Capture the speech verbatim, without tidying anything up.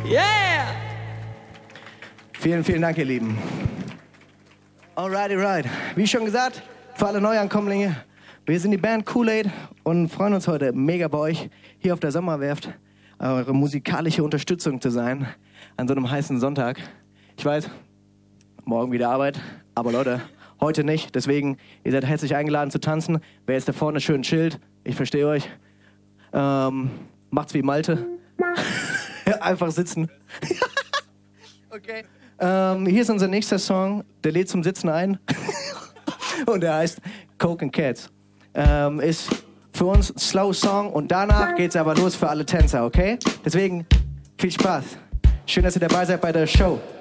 Yeah! Vielen, vielen Dank, ihr Lieben. Alrighty, right. Wie schon gesagt, für alle Neuankömmlinge, wir sind die Band Kool-Aid und freuen uns heute mega bei euch hier auf der Sommerwerft, eure musikalische Unterstützung zu sein an so einem heißen Sonntag. Ich weiß, morgen wieder Arbeit, aber Leute, heute nicht. Deswegen, ihr seid herzlich eingeladen zu tanzen. Wer jetzt da vorne schön chillt, ich verstehe euch. Ähm, macht's wie Malte. Einfach sitzen. Okay. Ähm, hier ist unser nächster Song, der lädt zum Sitzen ein. Und der heißt Coke and Cats. Ähm, ist für uns ein Slow Song und danach geht's aber los für alle Tänzer, okay? Deswegen viel Spaß. Schön, dass ihr dabei seid bei der Show.